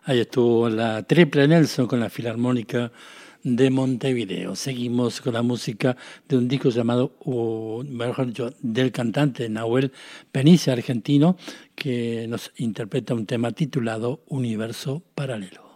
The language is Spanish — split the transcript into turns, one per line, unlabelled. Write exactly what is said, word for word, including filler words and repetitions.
Ahí estuvo la Triple Nelson con la Filarmónica de Montevideo. Seguimos con la música de un disco llamado, o mejor dicho, del cantante Nahuel Penice, argentino, que nos interpreta un tema titulado Universo Paralelo.